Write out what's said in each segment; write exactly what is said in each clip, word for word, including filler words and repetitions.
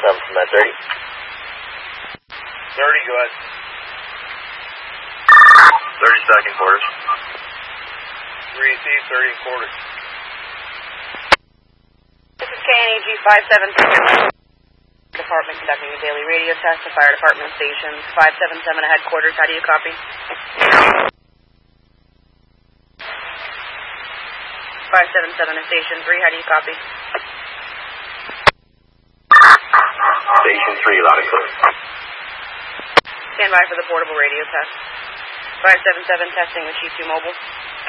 seven from that thirty. thirty, go ahead. thirty second quarters. Receive thirty quarters. This is K N A G five seven seven. Department conducting a daily radio test to fire department stations. five seven seven at headquarters. How do you copy? five seven seven at station three. How do you copy? Station three, loud and clear. Stand by for the portable radio test. five seven seven testing with Chief two Mobile.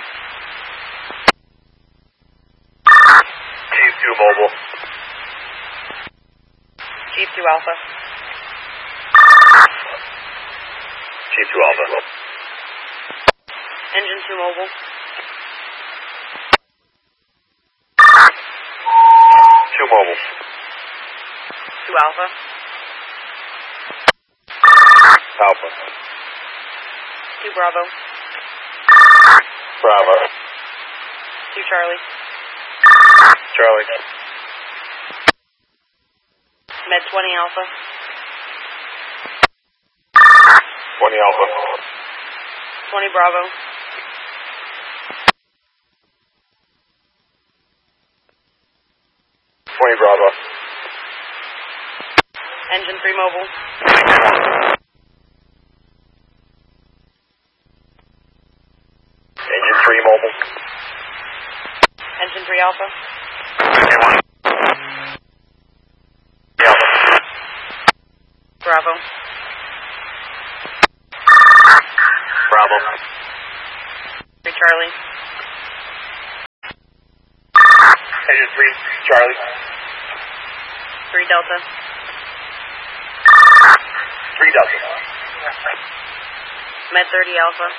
Chief two mobile. Chief two Alpha. Chief two Alpha. Engine two Mobile. two mobile. two Alpha. Alpha. two Bravo. Bravo. two Charlie. Charlie. Med twenty Alpha. twenty Alpha. twenty Bravo. twenty Bravo. Engine three Mobile. Engine three mobile. Engine three Alpha. Alpha. Bravo. Bravo. three Charlie. Engine three, Charlie. three Delta. three Delta. Med thirty Alpha.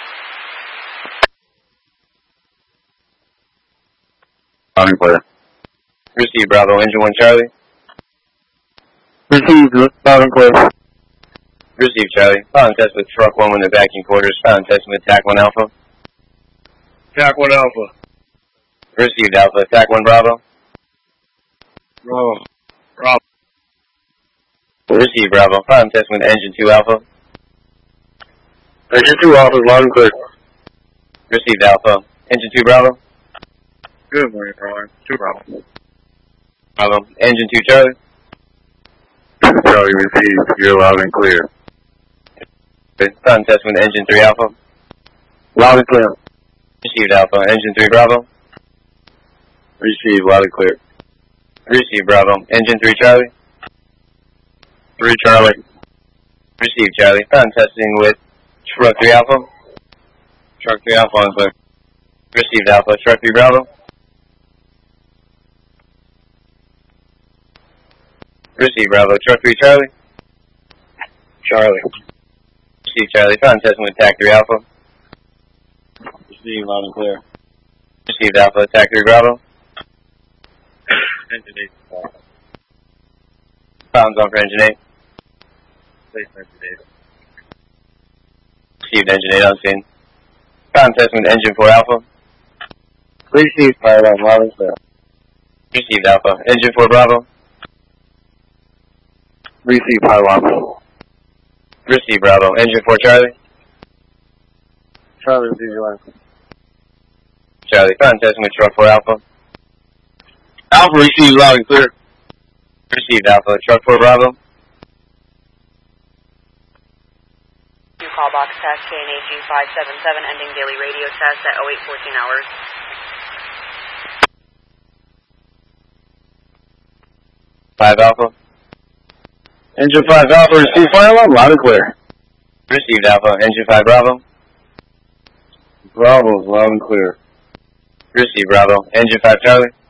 Loud and clear. Receive Bravo, engine one Charlie. Receive, loud and clear. Receive Charlie. File and test with truck one when they're back in quarters. File and test with T A C one Alpha. T A C one Alpha. Received Alpha. T A C one Bravo. Bravo. Bravo. Receive Bravo. File and test with engine two Alpha. Engine two Alpha, loud and clear. Received Alpha. Engine two Bravo. Good morning, Bravo. two Bravo. Bravo. Engine two Charlie. Charlie, received. You're loud and clear. File and test with engine three Alpha. Loud and clear. Received Alpha. Engine three Bravo. Receive, loud and clear. Receive Bravo. Engine three Charlie. three Charlie. Receive Charlie. File and testing with truck three Alpha. Truck three Alpha on clear. Received Alpha. Truck three Bravo. Receive Bravo. Truck three Charlie. Charlie. Receive Charlie. File and testing with T A C three Alpha. Receive, loud and clear. Received Alpha. T A C three Bravo. Engine eight. Pounds on for engine eight. Place engine eight. Received engine eight on scene. File and testing with engine four Alpha. Receive, fire line, loud and clear. Received Alpha. Engine four Bravo. Receive, pylon. Receive Bravo. Engine four Charlie. Charlie, receive your line. Charlie. File and testing with truck four Alpha. Alpha, receive loud and clear. Received Alpha. Truck four Bravo. New call box test K N A G five seven seven ending daily radio test at oh eight fourteen hours. five Alpha. Engine five Alpha, receive fire alarm, loud and clear. Received Alpha. Engine five Bravo. Bravo, loud and clear. Received Bravo. Engine five Charlie.